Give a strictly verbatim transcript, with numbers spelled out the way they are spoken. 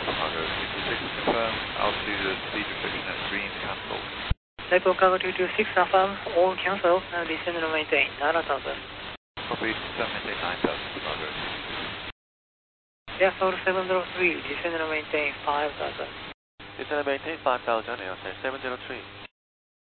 Cargo two two six confirm, altitude speed restriction at green cancel. Type of Cargo two two six affirm, all cancel, and descend and maintain nine thousand. Copy, descend maintain nine thousand, Cargo. Airfoil seven zero three, descend and maintain five thousand. Descend and maintain five thousand, Airfare seven zero three.